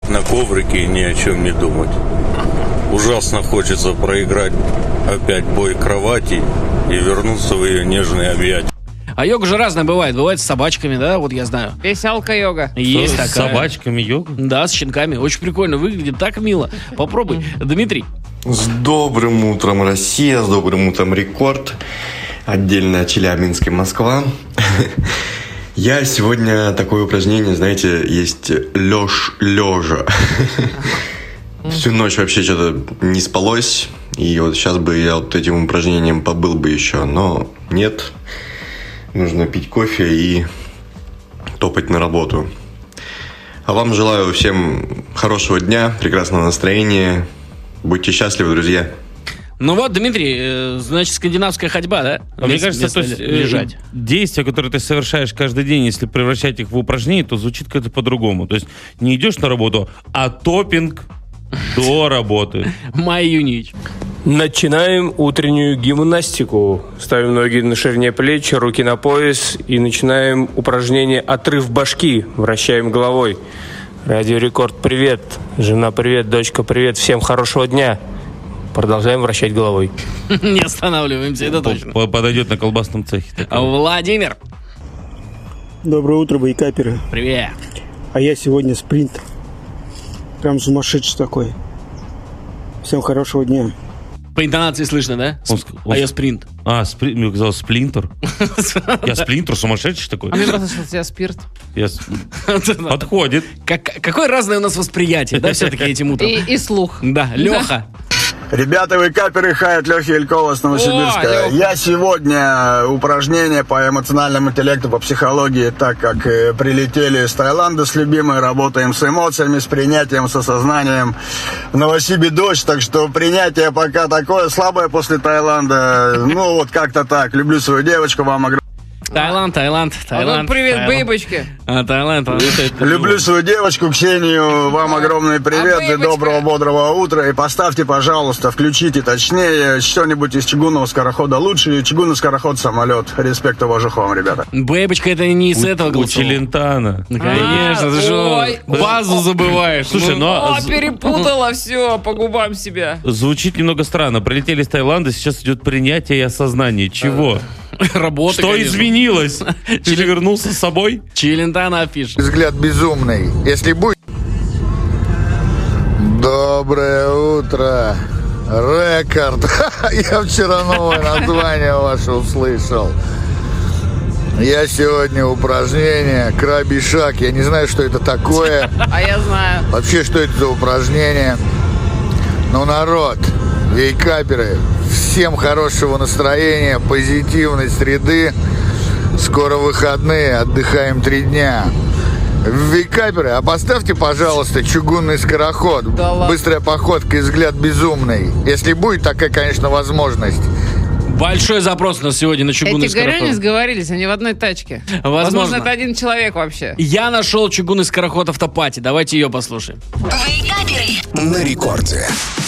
на коврике и ни о чем не думать. Ужасно хочется проиграть опять бой кровати и вернуться в ее нежные объятия. А йога же разная бывает. Бывает с собачками, да, вот я знаю. Веселка-йога. Есть такая. С собачками йога? Да, с щенками. Очень прикольно выглядит, так мило. Попробуй. Дмитрий. С добрым утром, Россия, с добрым утром, Рекорд. Отдельно Челябинск и Москва. Я сегодня такое упражнение, знаете, есть лежа. Всю ночь вообще что-то не спалось. И вот сейчас бы я вот этим упражнением побыл бы еще, но нет. Нужно пить кофе и топать на работу. А вам желаю всем хорошего дня, прекрасного настроения. Будьте счастливы, друзья. Ну вот, Дмитрий, значит, скандинавская ходьба, да? Мне кажется, то есть лежать. Действия, которые ты совершаешь каждый день, если превращать их в упражнения, то звучит как-то по-другому. То есть не идешь на работу, а топинг до работы. Майя Юнич. Начинаем утреннюю гимнастику. Ставим ноги на ширине плеч, руки на пояс и начинаем упражнение «Отрыв башки». Вращаем головой. Радио Рекорд, привет. Жена, привет. Дочка, привет. Всем хорошего дня. Продолжаем вращать головой. Не останавливаемся, это точно. Подойдет на колбасном цехе. Владимир. Доброе утро, байкаперы. Привет. А я сегодня спринт. Прям сумасшедший такой. Всем хорошего дня. По интонации слышно, да? А я спринт. Мне казалось, сплинтер. Я сплинтер, сумасшедший такой. А мне казалось, что у тебя спирт. Подходит. Какое разное у нас восприятие, да, все-таки этим утром. И слух. Да, Леха. Ребята, вы каперы, хай, Лехи Елькова с Новосибирска. Я сегодня упражнение по эмоциональному интеллекту, по психологии, так как прилетели с Таиланда с любимой, работаем с эмоциями, с принятием, с осознанием. В Новосибе дождь, так что принятие пока такое слабое после Таиланда. Ну вот как-то так. Люблю свою девочку, вам огромное. Таиланд. Привет, бейбочки. Таиланд. Люблю свою девочку Ксению. Вам огромный привет и доброго, бодрого утра. И поставьте, пожалуйста, включите точнее что-нибудь из чугунного скорохода. Лучший чугунный скороход-самолет. Респект, уважух вам, ребята. Бейбочка, это не из этого голоса. У Челентана. Конечно, ты что, базу забываешь. Слушай, Перепутала все по губам себя. Звучит немного странно. Прилетели с Таиланда, сейчас идет принятие и осознание. Чего? Работа, что конечно. Изменилось? Ты вернулся с собой? Челентано афиша. Взгляд безумный. Если будет... Доброе утро. Рекорд. Я вчера новое название ваше услышал. Я сегодня упражнение «Крабий шаг». Я не знаю, что это такое. А я знаю. Вообще, что это за упражнение? Ну, народ, вейкаперы, всем хорошего настроения, позитивной среды. Скоро выходные, отдыхаем 3 дня. Вейкаперы, а поставьте, пожалуйста, чугунный скороход. Да ладно. Быстрая походка и взгляд безумный. Если будет такая, конечно, возможность. Большой запрос у нас сегодня на чугунный Эти скороход. горяне сговорились, они в одной тачке. Возможно, это один человек вообще. Я нашел чугунный скороход автопати. Давайте ее послушаем. Вейкаперы на рекорде.